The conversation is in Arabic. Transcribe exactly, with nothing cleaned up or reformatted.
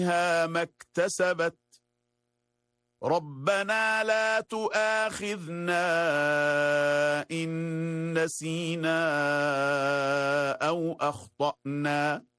ما اكتسبت ربنا لا تؤاخذنا إن نسينا أو أخطأنا